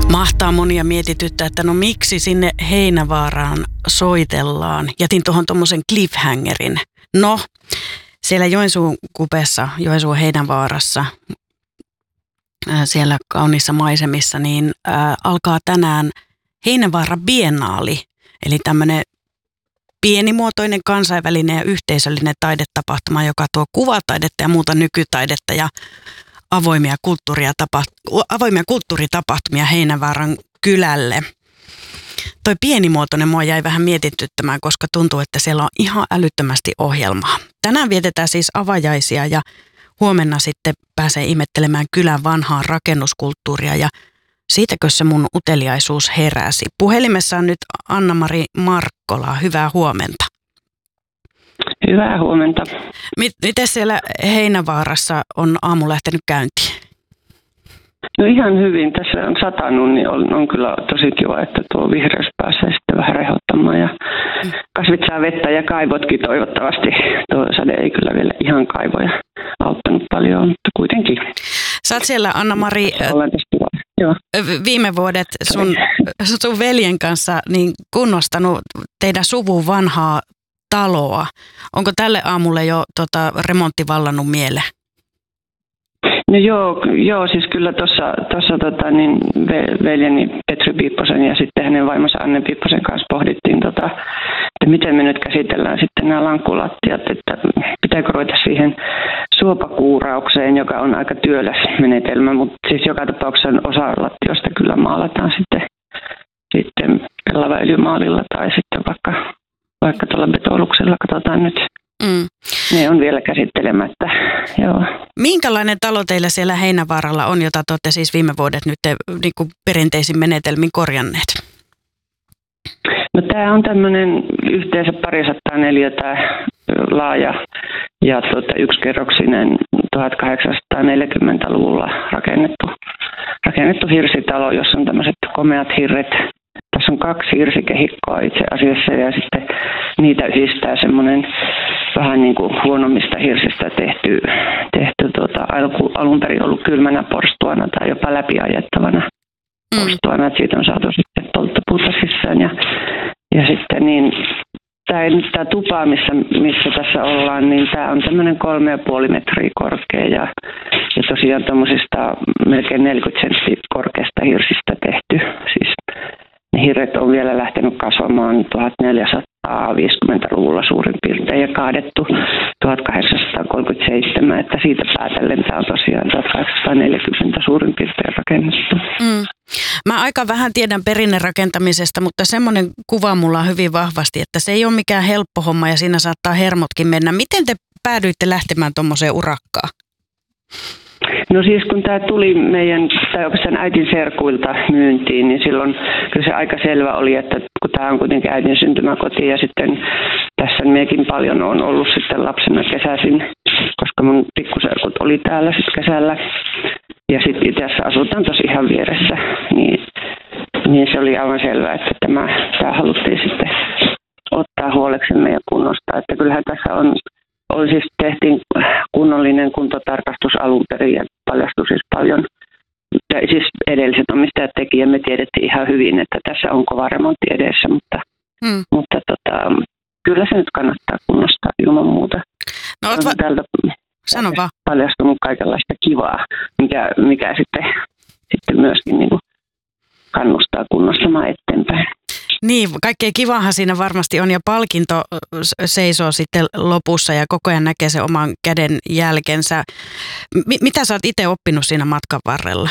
Mahtaa monia mietityttää, että no miksi sinne Heinävaaraan soitellaan. Jätin tuohon tuommoisen cliffhangerin. No, siellä Joensuun kupeessa, Joensuun Heinävaarassa, siellä kauniissa maisemissa, niin alkaa tänään Heinävaara Biennaali, eli tämmöinen pienimuotoinen kansainvälinen ja yhteisöllinen taidetapahtuma, joka tuo kuvataidetta ja muuta nykytaidetta ja avoimia kulttuuritapahtumia Heinävaaran kylälle. Toi pienimuotoinen mua jäi vähän mietityttämään, koska tuntuu, että siellä on ihan älyttömästi ohjelmaa. Tänään vietetään siis avajaisia ja huomenna sitten pääsee ihmettelemään kylän vanhaa rakennuskulttuuria ja siitäkö se mun uteliaisuus heräsi. Puhelimessa on nyt Anna-Mari Markkola. Hyvää huomenta. Hyvää huomenta. Miten siellä Heinävaarassa on aamu lähtenyt käyntiin? No ihan hyvin. Tässä on satanut, niin on kyllä tosi kiva, että tuo vihreys pääsee sitten vähän rehottamaan. Ja kasvit saa vettä ja kaivotkin toivottavasti. Tuo sade ei kyllä vielä ihan kaivoja auttanut paljon, mutta kuitenkin. Sä oot siellä, Anna-Mari, viime vuodet sun veljen kanssa niin kunnostanut teidän suvun vanhaa taloa. Onko tälle aamulle jo remontti vallannut mieleen? No joo, siis kyllä tuossa veljeni Petri Piipposen ja sitten hänen vaimonsa Anne Piipposen kanssa pohdittiin, että miten me nyt käsitellään sitten nämä lankkulattiat, että pitääkö ruveta siihen suopakuuraukseen, joka on aika työläs menetelmä, mutta siis joka tapauksessa osa lattiosta kyllä maalataan sitten pellavaöljymaalilla tai sitten vaikka tuolla betooluksella, katsotaan nyt. Ne on vielä käsittelemättä, joo. Minkälainen talo teillä siellä Heinävaaralla on, jota te olette siis viime vuodet nyt niin kuin perinteisin menetelmin korjanneet? No tämä on tämmöinen yhteensä 200 neliötä laaja ja yksikerroksinen 1840-luvulla rakennettu hirsitalo, jossa on tämmöiset komeat hirret. Tässä on 2 hirsikehikkoa itse asiassa ja sitten niitä yhdistää semmoinen vähän niin kuin huonommista hirsistä tehty alun perin ollut kylmänä porstuana tai jopa läpiajettavana porstuana, että siitä on saatu sitten polttopuuta sisään ja sitten niin tämä tupa, missä tässä ollaan, niin tämä on tämmöinen 3,5 metriä korkea ja tosiaan tuommoisista melkein 40 senttiä korkeasta hirsistä tehty. Siis ne hirret on vielä lähtenyt kasvamaan 1450-luvulla suurin piirtein ja kaadettu 1837, että siitä päätellen tämä on tosiaan 1840 suurin piirtein rakennettu. Mä aika vähän tiedän perinnerakentamisesta, mutta semmoinen kuva mulla on hyvin vahvasti, että se ei ole mikään helppo homma ja siinä saattaa hermotkin mennä. Miten te päädyitte lähtemään tuommoiseen urakkaan? No siis kun tämä tuli oikeastaan äitin serkuilta myyntiin, niin silloin kyllä se aika selvä oli, että kun tämä on kuitenkin äitin syntymäkoti ja sitten tässä mekin paljon on ollut sitten lapsena kesäisin, koska mun pikkuserkut oli täällä sitten kesällä ja sitten itse asiassa asutaan tosi ihan vieressä, niin se oli aivan selvää, että tämä haluttiin sitten ottaa huoleksemme ja kunnostaa, että kyllähän tässä siis tehtiin kunnollinen kuntotarkastus alun perin ja paljastui siis paljon. Siis edelliset omistajat teki ja me tiedettiin ihan hyvin, että tässä on kova remontti edessä, mutta kyllä se nyt kannattaa kunnostaa ilman muuta. No, täältä sano vaan. Paljastunut kaikenlaista kivaa, mikä sitten myöskin niin kuin kannustaa kunnostamaan eteenpäin. Niin, kaikkea kivahan siinä varmasti on ja palkinto seisoo sitten lopussa ja koko ajan näkee sen oman käden jälkensä. Mitä sä oot itse oppinut siinä matkan varrella?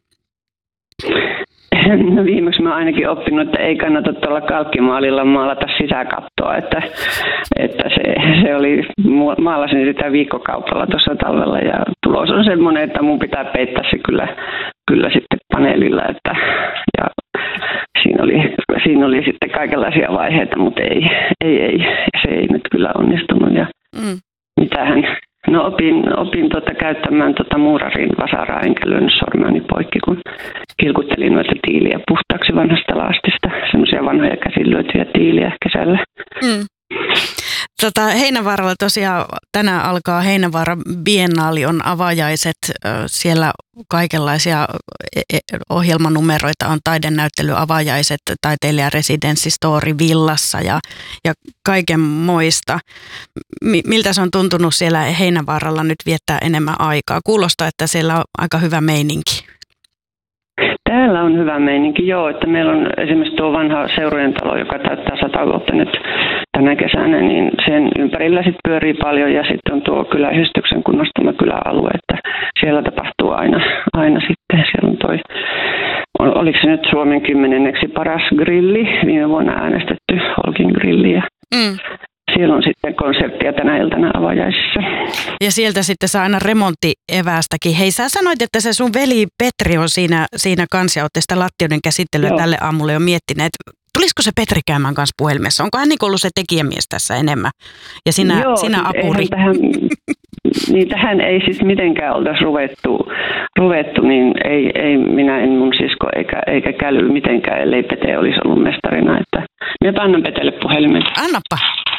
No viimeksi mä ainakin oppinut, että ei kannata tuolla kalkkimaalilla maalata sisäkattoa, että se oli, maalasin sitä viikkokaupalla tuossa talvella ja tulos on semmoinen, että mun pitää peittää se kyllä sitten paneelilla, ja siinä oli sitten kaikenlaisia vaiheita, mutta ei, se ei nyt kyllä onnistunut ja mitähän. No opin käyttämään muurarin vasaraa enkä lyönyt sormeani poikki, kun kilkuttelin noita tiiliä puhtaaksi vanhasta laastista. Semmoisia vanhoja käsin lyötyjä tiiliä kesällä. Heinävaaralla tosiaan tänään alkaa Heinävaara Biennaali, on avajaiset. Siellä kaikenlaisia ohjelmanumeroita on, taidenäyttely avajaiset, taiteilija residenssistory Villassa ja kaikenmoista. Miltä se on tuntunut siellä Heinävaaralla nyt viettää enemmän aikaa? Kuulostaa, että siellä on aika hyvä meininki. Täällä on hyvä meininki, joo, että meillä on esimerkiksi tuo vanha seurojen talo, joka täyttää 100 vuotta nyt tänä kesänä, niin sen ympärillä sitten pyörii paljon ja sitten on tuo kyläyhdistyksen kunnostama kyläalue, että siellä tapahtuu aina sitten. Siellä on oliko se nyt Suomen 10. paras grilli, viime vuonna äänestetty Holkin grilli ja siellä on sitten konserttia tänä iltana avajaisissa. Ja sieltä sitten saa aina remonttievästäkin. Hei, sä sanoit, että se sun veli Petri on siinä kanssa ja olette sitä lattioiden käsittelyä tälle aamulle jo miettineet. Tulisiko se Petri käymään kanssa puhelimessa? Onko hän ollut se tekijämies tässä enemmän? Ja sinä apuri? Tähän ei siis mitenkään oltaisi ruvettu niin ei minä, en mun sisko eikä Käly mitenkään, ellei Pete olisi ollut mestarina. Että minä annan Petelle puhelimen. Annappa.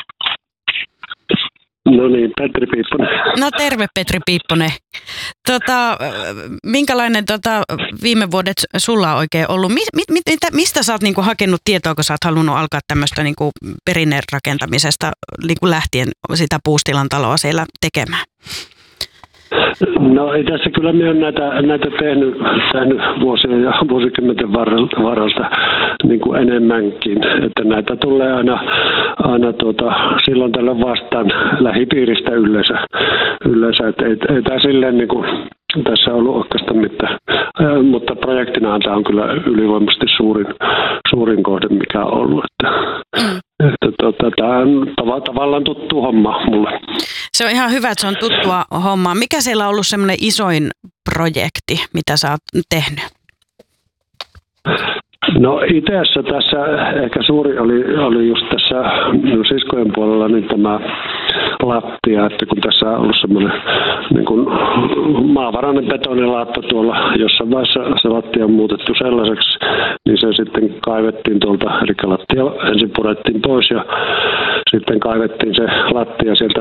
No niin, Petri Piipponen. No terve Petri Piipponen. Minkälainen viime vuodet sulla on oikein ollut? Mistä sä oot niinku hakenut tietoa, kun sä oot halunnut alkaa tämmöistä niinku perinnerakentamisesta niinku lähtien sitä Puustilan taloa siellä tekemään? No ei tässä kyllä minä olen näitä tehnyt vuosien ja vuosikymmenten varalta niin kuin enemmänkin, että näitä tulee aina silloin tällä vastaan lähipiiristä yleensä että ei tämä silleen niin kuin tässä on ollut oikeastaan mitään, mutta projektinahan tämä on kyllä ylivoimaisesti suurin kohde, mikä on ollut, tämä on tavallaan tuttu homma mulle. Se on ihan hyvä, että se on tuttua hommaa. Mikä siellä on ollut semmoinen isoin projekti, mitä sä oot tehnyt? No itse tässä ehkä suuri oli just tässä siskojen puolella niin tämä lattia, että kun tässä on ollut semmoinen niin kuin maavarainen betonilaatto tuolla, jossain vaiheessa se lattia on muutettu sellaiseksi, niin se sitten kaivettiin tuolta, eli lattia ensin purettiin pois ja sitten kaivettiin se lattia sieltä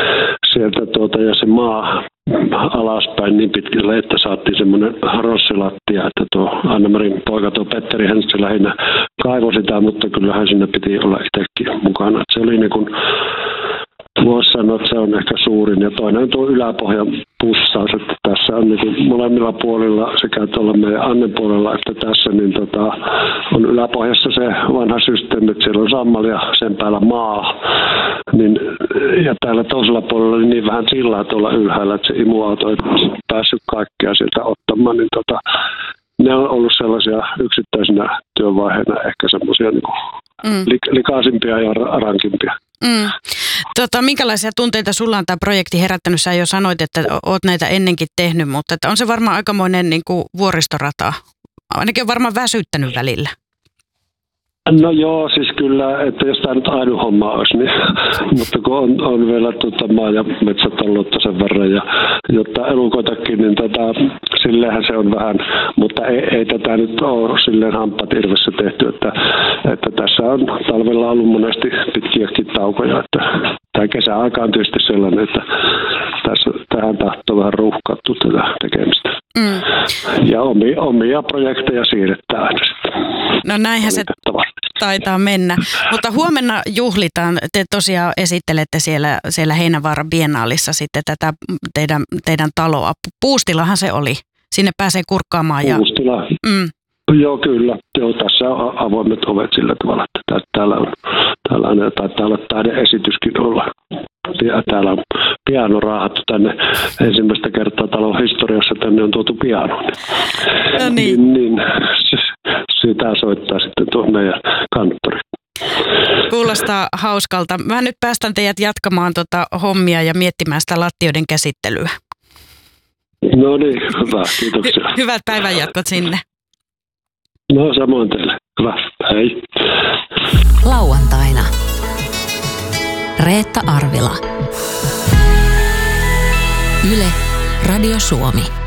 ja se maa alaspäin niin pitkälle, että saatiin semmoinen rossilattia, että tuo Anna-Marin poika, tuo Petteri Henssi lähinnä kaivoi sitä, mutta kyllähän siinä piti olla itsekin mukana. Että se oli niin kuin, voisi sanoa, että se on ehkä suurin. Ja toinen on tuo yläpohjan pussaus, että tässä on niin kuin molemmilla puolilla sekä tuolla meidän Annen puolella että tässä niin on yläpohjassa se vanha systeemi, että siellä on sammali ja sen päällä maa. Niin, ja täällä toisella puolella oli niin vähän sillaa tuolla ylhäällä, että se imuauto ei päässyt kaikkea sieltä ottamaan. Niin ne on ollut sellaisia yksittäisinä työvaiheina ehkä semmoisia niin likaisimpia ja rankimpia. Minkälaisia tunteita sulla on tämä projekti herättänyt? Sä jo sanoit, että oot näitä ennenkin tehnyt, mutta että on se varmaan aikamoinen niin kuin vuoristorata. Ainakin on varmaan väsyttänyt välillä. No joo, siis kyllä, että jos tämä nyt ainut homma olisi, niin, mutta kun on vielä maa- ja metsätaloutta sen verran ja jotta elukoitakin, niin silleenhän se on vähän, mutta ei tätä nyt ole silleen hampaat irvessä tehty, että tässä on talvella ollut monesti pitkiäkin taukoja, että tämä kesäaika on tietysti sellainen, että tähän tahtoo vähän ruuhkauttua tätä tekemistä. Ja omia projekteja siirretään aina sitten. No näinhän se taitaa mennä. Mutta huomenna juhlitaan, te tosiaan esittelette siellä Heinävaara Biennaalissa sitten tätä teidän taloa. Puustilahan se oli. Sinne pääsee kurkkaamaan. Puustila. Joo, kyllä. Joo, tässä on avoimet ovet sillä tavalla, että täällä taitaa olla taideesityskin olla. Ja täällä on piano raahattu tänne ensimmäistä kertaa talon historiassa, tänne on tuotu piano. No niin. Sitä soittaa sitten tuo meidän kanttori. Kuulostaa hauskalta. Mä nyt päästän teidät jatkamaan hommia ja miettimään sitä lattioiden käsittelyä. No niin, hyvä. Kiitoksia. Hyvät päivänjatkot sinne. No samoin teille. Hyvä. Hei. Lauantaina. Reetta Arvila. Yle, Radio Suomi.